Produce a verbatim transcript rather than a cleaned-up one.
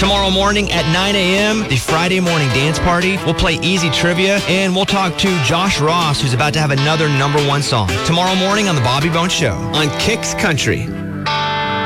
Tomorrow morning at nine a.m., the Friday morning dance party. We'll play easy trivia, and we'll talk to Josh Ross, who's about to have another number one song. Tomorrow morning on The Bobby Bones Show on Kicks Country.